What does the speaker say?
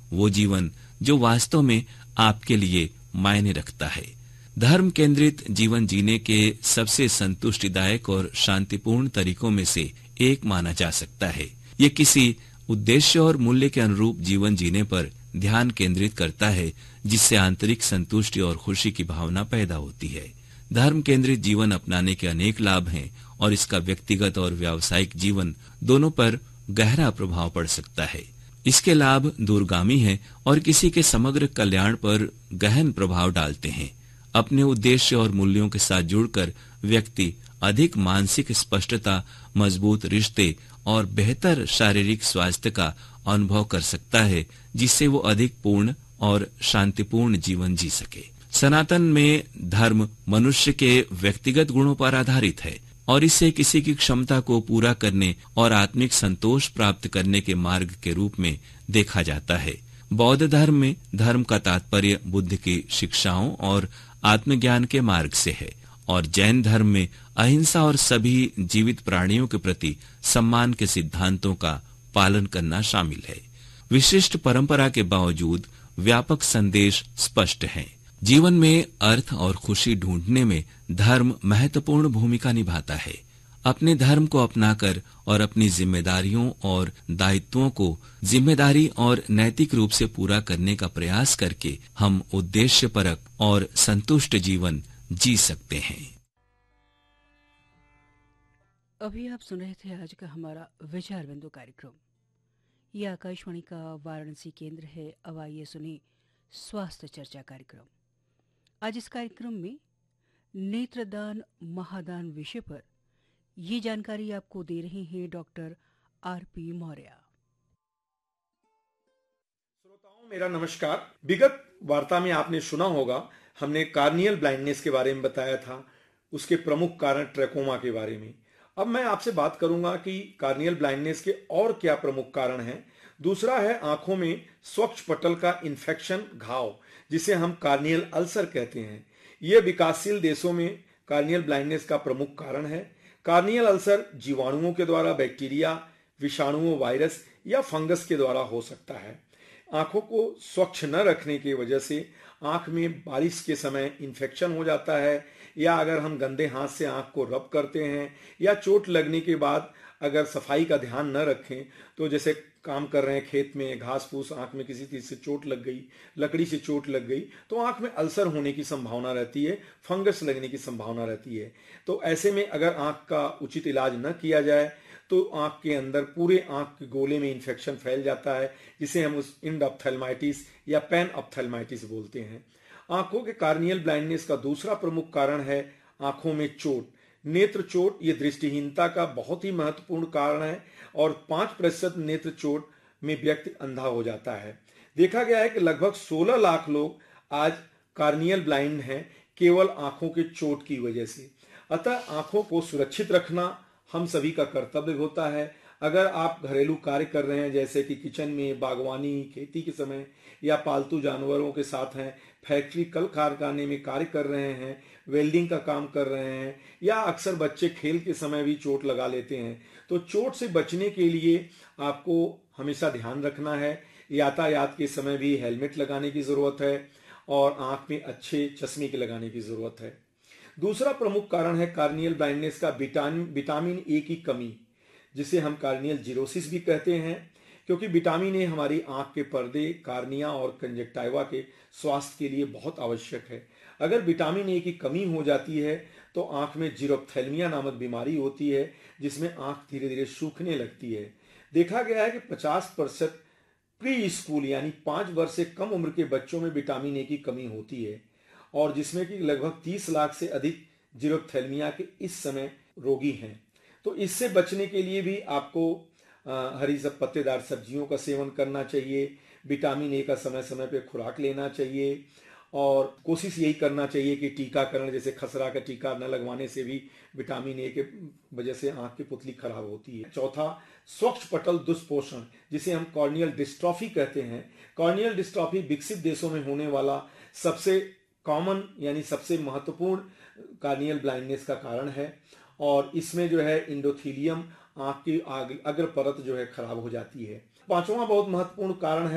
वो जीवन जो वास्तव में आपके लिए मायने रखता है। धर्म केंद्रित जीवन जीने के सबसे संतुष्टिदायक और शांतिपूर्ण तरीकों में से एक माना जा सकता है। ये किसी उद्देश्य और मूल्य के अनुरूप जीवन जीने पर ध्यान केंद्रित करता है, जिससे आंतरिक संतुष्टि और खुशी की भावना पैदा होती है। धर्म केंद्रित जीवन अपनाने के अनेक लाभ हैं और इसका व्यक्तिगत और व्यावसायिक जीवन दोनों पर गहरा प्रभाव पड़ सकता है। इसके लाभ दूरगामी हैं और किसी के समग्र कल्याण पर गहन प्रभाव डालते हैं। अपने उद्देश्य और मूल्यों के साथ जुड़कर व्यक्ति अधिक मानसिक स्पष्टता, मजबूत रिश्ते और बेहतर शारीरिक स्वास्थ्य का अनुभव कर सकता है, जिससे वो अधिक पूर्ण और शांतिपूर्ण जीवन जी सके। सनातन में धर्म मनुष्य के व्यक्तिगत गुणों पर आधारित है और इसे किसी की क्षमता को पूरा करने और आत्मिक संतोष प्राप्त करने के मार्ग के रूप में देखा जाता है। बौद्ध धर्म में धर्म का तात्पर्य बुद्ध की शिक्षाओं और आत्मज्ञान के मार्ग से है और जैन धर्म में अहिंसा और सभी जीवित प्राणियों के प्रति सम्मान के सिद्धांतों का पालन करना शामिल है। विशिष्ट परंपरा के बावजूद व्यापक संदेश स्पष्ट है। जीवन में अर्थ और खुशी ढूंढने में धर्म महत्वपूर्ण भूमिका निभाता है। अपने धर्म को अपनाकर और अपनी जिम्मेदारियों और दायित्वों को जिम्मेदारी और नैतिक रूप से पूरा करने का प्रयास करके हम उद्देश्यपरक और संतुष्ट जीवन जी सकते हैं। अभी आप सुन रहे थे आज का हमारा विचार बिंदु कार्यक्रम। ये आकाशवाणी का वाराणसी केंद्र है। अब आइए सुनिए स्वास्थ्य चर्चा कार्यक्रम। आज इस कार्यक्रम में नेत्रदान महादान विषय पर ये जानकारी आपको दे रहे हैं डॉक्टर आरपी मौर्य। श्रोताओं, मेरा नमस्कार। विगत वार्ता में आपने सुना होगा, हमने कार्नियल ब्लाइंडनेस के बारे में बताया था, उसके प्रमुख कारण ट्रैकोमा के बारे में। अब मैं आपसे बात करूंगा कि कार्नियल ब्लाइंडनेस के और क्या प्रमुख कारण हैं। दूसरा है आंखों में स्वच्छ पटल का इन्फेक्शन, घाव, जिसे हम कार्नियल अल्सर कहते हैं। यह विकासशील देशों में कार्नियल ब्लाइंडनेस का प्रमुख कारण है। कार्नियल अल्सर जीवाणुओं के द्वारा, बैक्टीरिया, विषाणुओं, वायरस या फंगस के द्वारा हो सकता है। आंखों को स्वच्छ न रखने की वजह से आंख में बारिश के समय इन्फेक्शन हो जाता है, या अगर हम गंदे हाथ से आंख को रब करते हैं, या चोट लगने के बाद अगर सफाई का ध्यान न रखें, तो जैसे काम कर रहे हैं खेत में, घास फूस, आंख में किसी चीज से चोट लग गई, लकड़ी से चोट लग गई, तो आंख में अल्सर होने की संभावना रहती है, फंगस लगने की संभावना रहती है। तो ऐसे में अगर आंख का उचित इलाज न किया जाए तो आंख के अंदर पूरे आंख के गोले में इन्फेक्शन फैल जाता है, जिसे हम उस इंडऑप्थेल्माइटिस या पैन ऑप्थेल्माइटिस बोलते हैं। आंखों के कार्नियल ब्लाइंडनेस का दूसरा प्रमुख कारण है आंखों में चोट, नेत्र चोट। ये दृष्टिहीनता का बहुत ही महत्वपूर्ण कारण है और 5% नेत्र चोट में व्यक्ति अंधा हो जाता है। देखा गया है कि लगभग 16 लाख लोग आज कार्नियल ब्लाइंड हैं, केवल आंखों के चोट की वजह से। अतः आंखों को सुरक्षित रखना हम सभी का कर्तव्य होता है। अगर आप घरेलू कार्य कर रहे हैं, जैसे कि किचन में, बागवानी, खेती के समय, या पालतू जानवरों के साथ हैं, फैक्ट्री, कल कारखाने में कार्य कर रहे हैं, वेल्डिंग का काम कर रहे हैं, या अक्सर बच्चे खेल के समय भी चोट लगा लेते हैं, तो चोट से बचने के लिए आपको हमेशा ध्यान रखना है। यातायात के समय भी हेलमेट लगाने की जरूरत है और आंख में अच्छे चश्मे के लगाने की जरूरत है। दूसरा प्रमुख कारण है कार्नियल ब्लाइंडनेस का विटामिन ए की कमी, जिसे हम कार्नियल जीरोसिस भी कहते हैं, क्योंकि विटामिन ए हमारी आंख के पर्दे, कार्निया और कंजक्टाइवा के स्वास्थ्य के लिए बहुत आवश्यक है। अगर विटामिन ए की कमी हो जाती है तो आंख में जीरोप्थेल्मिया नामक बीमारी होती है, जिसमें आंख धीरे धीरे सूखने लगती है। देखा गया है कि 50% प्री स्कूल यानी 5 वर्ष से कम उम्र के बच्चों में विटामिन ए की कमी होती है, और जिसमें कि लगभग 30 लाख से अधिक जीरोप्थेल्मिया के इस समय रोगी हैं। तो इससे बचने के लिए भी आपको हरी पत्तेदार सब्जियों का सेवन करना चाहिए, विटामिन ए का समय समय पे खुराक लेना चाहिए, और कोशिश यही करना चाहिए कि टीकाकरण, जैसे खसरा का टीका न लगवाने से भी विटामिन ए के वजह से आंख की पुतली खराब होती है। चौथा, स्वच्छ पटल दुष्पोषण, जिसे हम कॉर्नियल डिस्ट्रॉफी कहते हैं। कॉर्नियल डिस्ट्रॉफी विकसित देशों में होने वाला सबसे कॉमन यानी सबसे महत्वपूर्ण कार्नियल ब्लाइंडनेस का कारण है, और इसमें जो है इंडोथीलियम, आंख की अग्र परत जो है खराब हो जाती है। पांचवा बहुत महत्वपूर्ण कारण है